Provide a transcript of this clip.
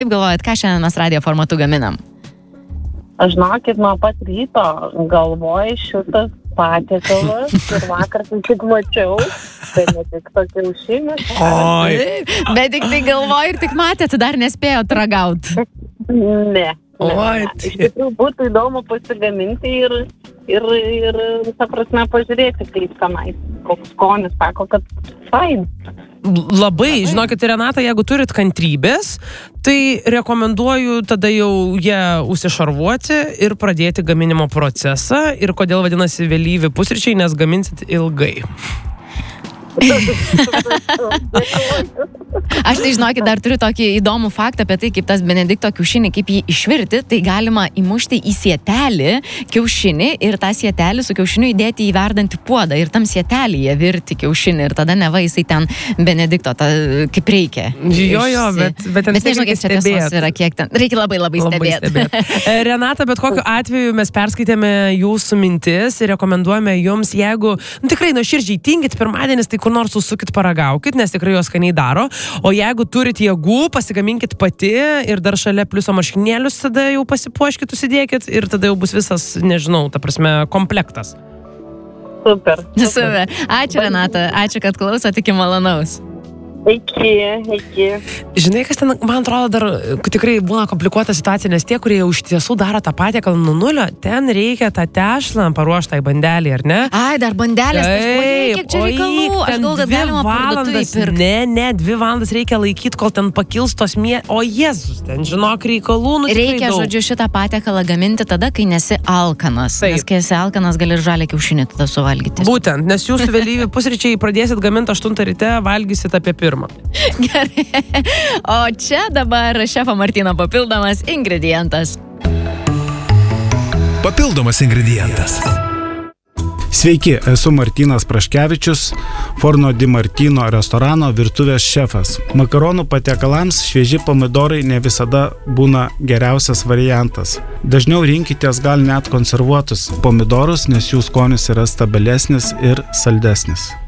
Kaip galvojat, ką šiandien mes radijo formatu gaminam? Aš žinokit, nuo pat ryto galvoju šitas patiekalas ir vakar tik mačiau, tai ne tik to kiaušinius. Bet tik tai galvoju ir tik matėt, dar nespėjot ragauti. Ne. Oi, Iš tikrųjų būtų įdomu pasigaminti ir visą prasme pažiūrėti, kaip tenai, koks skonis, sako, kad fain. Labai, žinokit, Renata, jeigu turit kantrybės, tai rekomenduoju tada jau ją užsišarvuoti ir pradėti gaminimo procesą. Ir kodėl vadinasi vėlyvi pusryčiai, nes gaminsit ilgai. Aš tai žinokit, dar turiu tokį įdomų faktą apie tai, kaip tas Benedikto kiaušinį, kaip jį išvirti, tai galima įmušti į sietelį kiaušinį ir tą sietelį su kiaušiniu įdėti į verdantį puodą ir tam sietelėje virti kiaušinį ir tada neva jisai ten Benedikto kaip reikia. Jo, bet nežinau, kiek čia tiesos yra, kiek ten. Reikia labai stebėti. Renata, bet kokiu atveju mes perskaitėme jūsų mintis ir rekomenduojame jums, jeigu tikrai nuoširdžiai tingit pirmadienis, tai kur nors užsukit paragaukit, nes tikrai jos skaniai daro. O jeigu turit jėgų, pasigaminkit pati ir dar šalia pliuso marškinėlius tada jau pasipuoškit, užsidėkit ir tada jau bus visas, nežinau, ta prasme, komplektas. Super. Ačiū, Renata. Ačiū, kad klausot, iki malonaus. Iki. Žinai, kas ten, man atrodo, dar tikrai būna komplikuota situacija, nes tie, kurie iš tiesų daro tą patiekalą nuo nulio, ten reikia tą tešlą paruoštą į bandelį, ar ne? Ai, dar bandelės, kiek čia reikalų, aš galvoju, kad galima parduotuvėj pirkti. Ne, 2 valandas reikia laikyti, kol ten pakils tos o Jėzus, ten žinok reikalų, reikia, žodžiu, šitą patiekalą gaminti tada, kai nesi alkanas. Nes kai esi alkanas, gali ir žalią kiaušinį tada suvalgyti. Būtent, nes jūsų vėlyvi pusryčiai pradėsit gaminti 8 ryte, valgysit apie 1. Gerai. O čia dabar šefo Martyno papildomas ingredientas. Papildomas ingredientas. Sveiki, esu Martynas Praškevičius, Forno Di Martino restorano virtuvės šefas. Makaronų patiekalams švieži pomidorai ne visada būna geriausias variantas. Dažniau rinkitės gal net konservuotus pomidorus, nes jų skonis yra stabilesnis ir saldesnis.